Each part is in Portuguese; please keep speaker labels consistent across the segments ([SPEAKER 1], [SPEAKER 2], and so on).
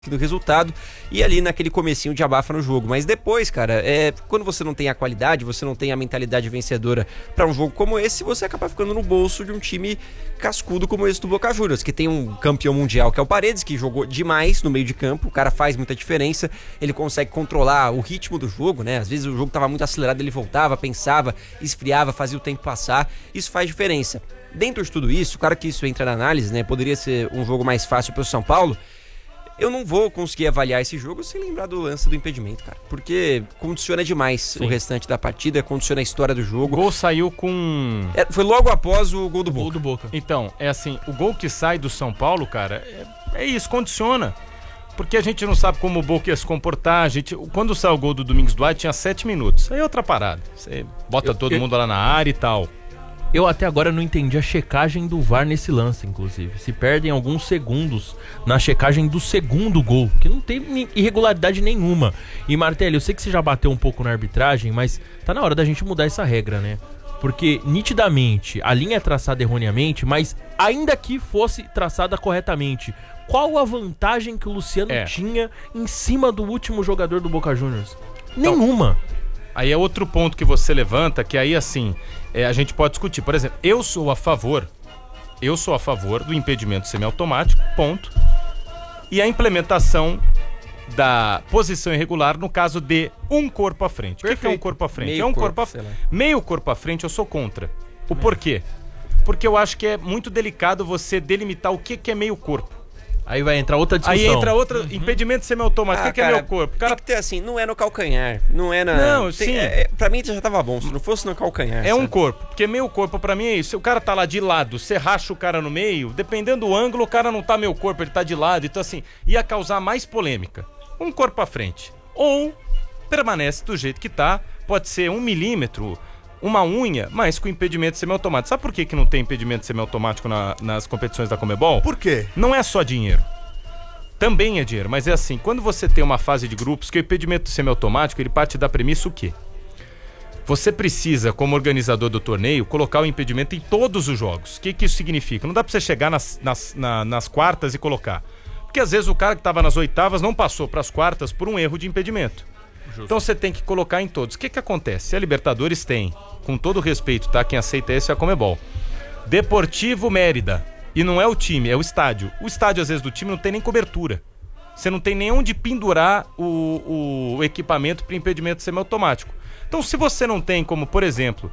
[SPEAKER 1] do resultado e ali naquele comecinho de abafa no jogo. Mas depois, cara, quando você não tem a qualidade, você não tem a mentalidade vencedora para um jogo como esse, você acaba ficando no bolso de um time cascudo como esse do Boca Juniors, que tem um campeão mundial que é o Paredes, que jogou demais no meio de campo, o cara faz muita diferença, ele consegue controlar o ritmo do jogo, né? Às vezes o jogo tava muito acelerado, ele voltava, pensava, esfriava, fazia o tempo passar, isso faz diferença. Dentro de tudo isso, claro que isso entra na análise, né? Poderia ser um jogo mais fácil pro São Paulo. Eu não vou conseguir avaliar esse jogo sem lembrar do lance do impedimento, cara. Porque condiciona demais o restante da partida, condiciona a história do jogo.
[SPEAKER 2] O gol saiu com...
[SPEAKER 1] foi logo após o gol do Boca.
[SPEAKER 3] Gol do Boca.
[SPEAKER 2] Então, é assim, o gol que sai do São Paulo, cara, é isso, condiciona. Porque a gente não sabe como o Boca ia se comportar. Quando saiu o gol do Domingos Duarte, tinha 7 minutos. Aí é outra parada. Você bota todo mundo lá na área e tal.
[SPEAKER 3] Eu até agora não entendi a checagem do VAR nesse lance, inclusive. Se perdem alguns segundos na checagem do segundo gol, que não tem irregularidade nenhuma. E Martelli, eu sei que você já bateu um pouco na arbitragem, mas tá na hora da gente mudar essa regra, né? Porque, nitidamente, a linha é traçada erroneamente, mas ainda que fosse traçada corretamente, qual a vantagem que o Luciano tinha em cima do último jogador do Boca Juniors? Nenhuma.
[SPEAKER 2] Aí é outro ponto que você levanta, que aí assim, a gente pode discutir. Por exemplo, eu sou a favor do impedimento semiautomático, ponto. E a implementação da posição irregular no caso de um corpo à frente. O que é um corpo à frente? Meio corpo à frente eu sou contra. O porquê? Porque eu acho que é muito delicado você delimitar o que é meio corpo.
[SPEAKER 3] Aí vai entrar outra discussão.
[SPEAKER 2] Aí entra outra, impedimento semiautomático. O que é meu corpo?
[SPEAKER 1] Cara, tem que ter assim, não é no calcanhar, não é na...
[SPEAKER 2] Não, sim.
[SPEAKER 1] Pra mim já tava bom, se não fosse no calcanhar.
[SPEAKER 2] É um corpo, porque meio corpo pra mim é isso. Se o cara tá lá de lado, você racha o cara no meio, dependendo do ângulo, o cara não tá meio corpo, ele tá de lado. Então assim, ia causar mais polêmica. Um corpo à frente. Ou permanece do jeito que tá, pode ser 1 milímetro, uma unha, mas com impedimento semiautomático. Sabe por que não tem impedimento semiautomático nas competições da Conmebol?
[SPEAKER 4] Por quê?
[SPEAKER 2] Não é só dinheiro. Também é dinheiro, mas é assim, quando você tem uma fase de grupos, que o impedimento semiautomático, ele parte da premissa o quê? Você precisa, como organizador do torneio, colocar o impedimento em todos os jogos. O que isso significa? Não dá pra você chegar nas quartas e colocar. Porque às vezes o cara que tava nas oitavas não passou pras quartas por um erro de impedimento. Justo. Então você tem que colocar em todos. O que acontece? A Libertadores tem, com todo respeito, tá? Quem aceita esse é a Conmebol. Deportivo Mérida. E não é o time, é o estádio. O estádio, às vezes, do time não tem nem cobertura. Você não tem nem onde pendurar o equipamento para impedimento semiautomático. Então, se você não tem, como, por exemplo,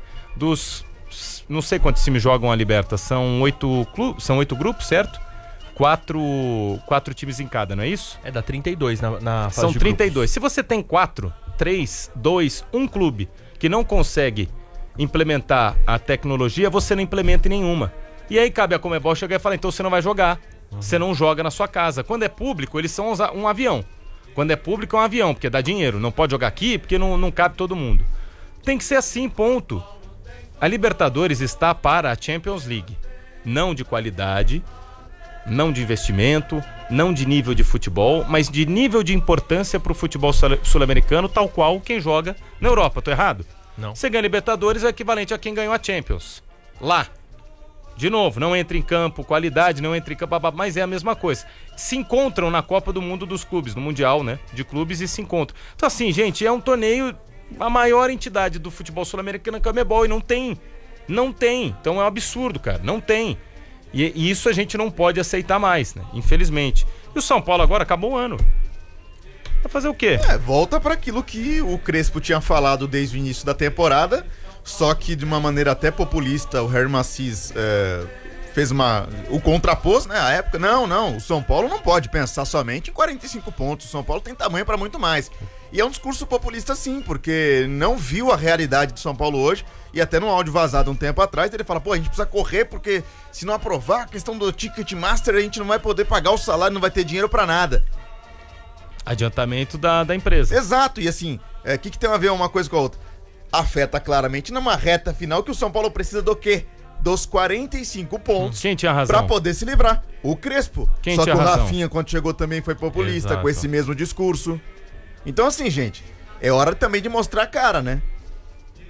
[SPEAKER 2] não sei quantos times jogam a Liberta, são 8 grupos, certo? 4 times em cada, não é isso?
[SPEAKER 3] Dá 32 na fase
[SPEAKER 2] São
[SPEAKER 3] de
[SPEAKER 2] 32.
[SPEAKER 3] grupos.
[SPEAKER 2] Se você tem 4, 3, 2, 1 clube que não consegue implementar a tecnologia, você não implementa em nenhuma. E aí cabe a Conmebol chegar e falar, então você não vai jogar. Você não joga na sua casa. Quando é público, eles são um avião. Quando é público, é um avião, porque dá dinheiro. Não pode jogar aqui, porque não cabe todo mundo. Tem que ser assim, ponto. A Libertadores está para a Champions League. Não de qualidade, não de investimento, não de nível de futebol, mas de nível de importância para o futebol sul-americano, tal qual quem joga na Europa. Tô errado?
[SPEAKER 3] Não.
[SPEAKER 2] Você ganha Libertadores é equivalente a quem ganhou a Champions. Lá. De novo, não entra em campo, qualidade, não entra em campo, mas é a mesma coisa. Se encontram na Copa do Mundo dos clubes, no Mundial, né? De clubes e se encontram. Então assim, gente, é um torneio, a maior entidade do futebol sul-americano é a Conmebol e não tem. Não tem. Então é um absurdo, cara. Não tem. E isso a gente não pode aceitar mais, né? Infelizmente. E o São Paulo agora acabou o ano. Vai fazer o quê?
[SPEAKER 4] Volta para aquilo que o Crespo tinha falado desde o início da temporada. Só que de uma maneira até populista, o Harry Macis fez o contrapôs, né, à época. Não, o São Paulo não pode pensar somente em 45 pontos, o São Paulo tem tamanho para muito mais. E é um discurso populista sim, porque não viu a realidade do São Paulo hoje, e até no áudio vazado um tempo atrás, ele fala, a gente precisa correr, porque se não aprovar a questão do Ticket Master, a gente não vai poder pagar o salário, não vai ter dinheiro para nada.
[SPEAKER 2] Adiantamento da empresa.
[SPEAKER 4] Exato, e assim, o que tem a ver uma coisa com a outra? Afeta claramente numa reta final que o São Paulo precisa do quê? Dos 45 pontos.
[SPEAKER 2] Quem tinha razão?
[SPEAKER 4] Pra poder se livrar. O Crespo.
[SPEAKER 2] Quem
[SPEAKER 4] Só
[SPEAKER 2] tinha
[SPEAKER 4] que o
[SPEAKER 2] razão?
[SPEAKER 4] Rafinha, quando chegou, também foi populista.
[SPEAKER 2] Exato.
[SPEAKER 4] Com esse mesmo discurso. Então assim, gente, é hora também de mostrar a cara, né?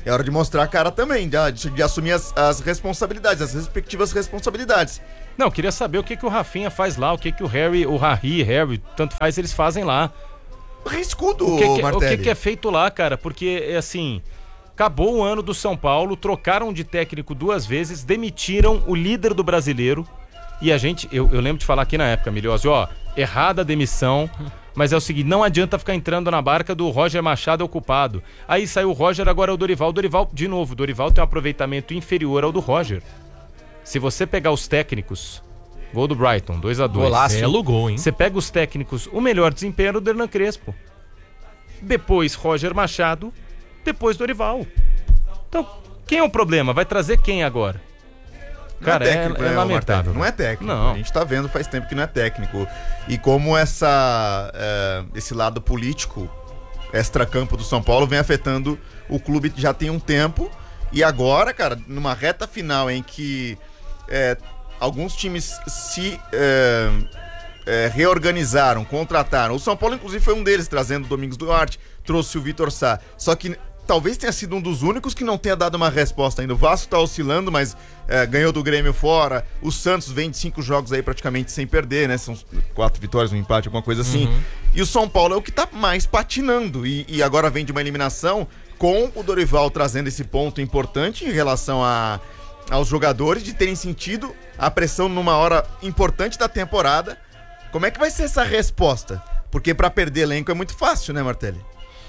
[SPEAKER 4] É hora de mostrar a cara também, de assumir as responsabilidades, as respectivas responsabilidades.
[SPEAKER 2] Não, eu queria saber o que o Rafinha faz lá, o que o Harry, tanto faz, eles fazem lá.
[SPEAKER 4] Riscudo,
[SPEAKER 2] O que é feito lá, cara? Porque, assim, acabou o ano do São Paulo, trocaram de técnico 2 vezes, demitiram o líder do Brasileiro. E a gente, eu lembro de falar aqui na época, Milhose, errada a demissão, mas é o seguinte, não adianta ficar entrando na barca do Roger Machado é o culpado. Aí saiu o Roger, agora é o Dorival. De novo, o Dorival tem um aproveitamento inferior ao do Roger. Se você pegar os técnicos, gol do Brighton, 2-2.
[SPEAKER 3] Golaço. Belo gol, hein?
[SPEAKER 2] Você pega os técnicos, o melhor desempenho era o Hernan Crespo. Depois Roger Machado, depois Dorival. Então, quem é o problema? Vai trazer quem agora? Cara,
[SPEAKER 4] não é técnico,
[SPEAKER 2] é lamentável.
[SPEAKER 4] Não é técnico.
[SPEAKER 2] Não.
[SPEAKER 4] A gente tá vendo faz tempo que não é técnico. E como esse lado político, extracampo do São Paulo, vem afetando o clube já tem um tempo. E agora, cara, numa reta final em que alguns times se reorganizaram, contrataram. O São Paulo, inclusive, foi um deles, trazendo o Domingos Duarte, trouxe o Vitor Sá. Só que talvez tenha sido um dos únicos que não tenha dado uma resposta ainda. O Vasco tá oscilando, mas ganhou do Grêmio fora. O Santos vem de 5 jogos aí praticamente sem perder, né? São 4 vitórias, um empate, alguma coisa assim.
[SPEAKER 3] Uhum.
[SPEAKER 4] E o São Paulo é o que tá mais patinando. E agora vem de uma eliminação com o Dorival trazendo esse ponto importante em relação aos jogadores de terem sentido a pressão numa hora importante da temporada. Como é que vai ser essa resposta? Porque pra perder elenco é muito fácil, né, Martelli?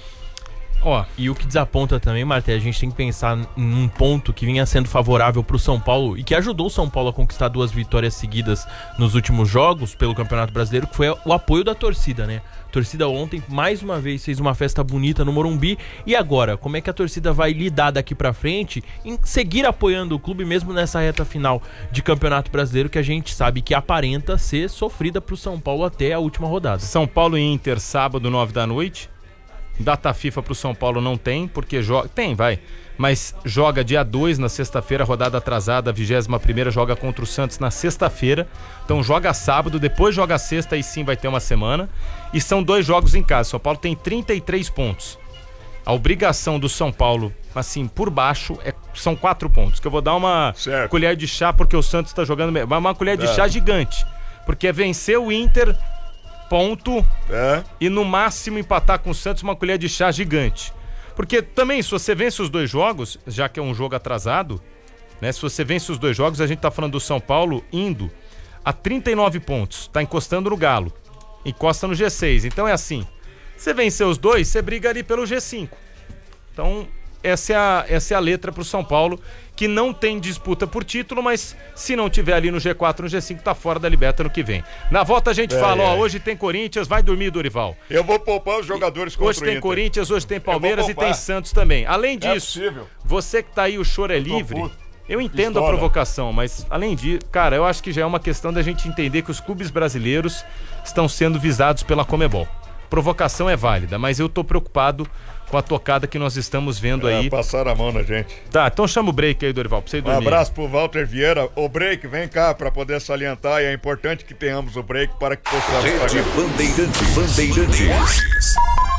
[SPEAKER 3] E o que desaponta também, Martelli, a gente tem que pensar num ponto que vinha sendo favorável pro São Paulo e que ajudou o São Paulo a conquistar 2 vitórias seguidas nos últimos jogos pelo Campeonato Brasileiro, que foi o apoio da torcida, né? A torcida ontem, mais uma vez, fez uma festa bonita no Morumbi. E agora, como é que a torcida vai lidar daqui pra frente em seguir apoiando o clube mesmo nessa reta final de Campeonato Brasileiro, que a gente sabe que aparenta ser sofrida pro São Paulo até a última rodada?
[SPEAKER 2] São Paulo e Inter, sábado, 21h. Data FIFA pro São Paulo não tem, porque mas joga dia 2 na sexta-feira, rodada atrasada, a 21ª joga contra o Santos na sexta-feira, então joga sábado, depois joga sexta e sim vai ter uma semana, e são 2 jogos em casa. São Paulo tem 33 pontos, a obrigação do São Paulo, assim, por baixo, são 4 pontos, que eu vou dar uma colher de chá, porque o Santos tá jogando, uma colher de chá gigante, porque é vencer o Inter, ponto, e no máximo empatar com o Santos, uma colher de chá gigante. Porque também, se você vence os 2 jogos, já que é um jogo atrasado, né? Se você vence os 2 jogos, a gente tá falando do São Paulo indo a 39 pontos, tá encostando no Galo, encosta no G6. Então é assim, você vencer os 2, você briga ali pelo G5. Então, essa é a letra pro São Paulo, que não tem disputa por título, mas se não tiver ali no G4, no G5, tá fora da Liberta no que vem. Na volta a gente fala, hoje tem Corinthians, vai dormir, Dorival.
[SPEAKER 5] Eu vou poupar os jogadores contra
[SPEAKER 2] hoje
[SPEAKER 5] o
[SPEAKER 2] tem
[SPEAKER 5] Inter.
[SPEAKER 2] Corinthians, hoje tem Palmeiras e tem Santos também. Além disso, você que tá aí, o choro é livre. Eu entendo a provocação, mas além disso, cara, eu acho que já é uma questão da gente entender que os clubes brasileiros estão sendo visados pela Conmebol. Provocação é válida, mas eu tô preocupado com a tocada que nós estamos vendo aí.
[SPEAKER 5] Passaram a mão na gente.
[SPEAKER 2] Tá, então chama o break aí, Dorival, pra você dormir.
[SPEAKER 5] Um abraço pro Walter Vieira. O break, vem cá pra poder salientar, e é importante que tenhamos o break para que possamos...
[SPEAKER 6] Rede Bandeirantes.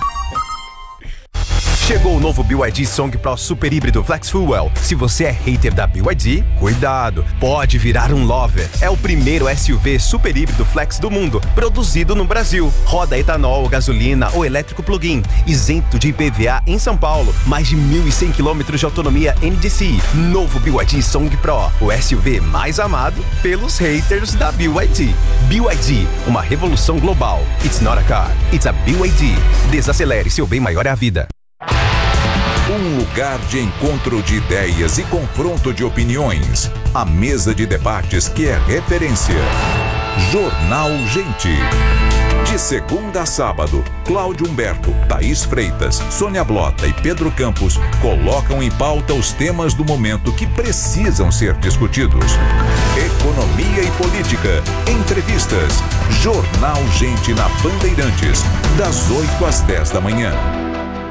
[SPEAKER 6] Chegou o novo BYD Song Pro Super Híbrido Flex Fuel. Se você é hater da BYD, cuidado, pode virar um lover. É o primeiro SUV super híbrido flex do mundo, produzido no Brasil. Roda etanol, gasolina ou elétrico plug-in, isento de IPVA em São Paulo. Mais de 1.100 km de autonomia NDCi. Novo BYD Song Pro, o SUV mais amado pelos haters da BYD. BYD, uma revolução global. It's not a car, it's a BYD. Desacelere, seu bem maior é a vida.
[SPEAKER 7] Um lugar de encontro de ideias e confronto de opiniões. A mesa de debates que é referência. Jornal Gente. De segunda a sábado, Cláudio Humberto, Thaís Freitas, Sônia Blota e Pedro Campos colocam em pauta os temas do momento que precisam ser discutidos. Economia e política, entrevistas. Jornal Gente na Bandeirantes, das 8 às 10 da manhã.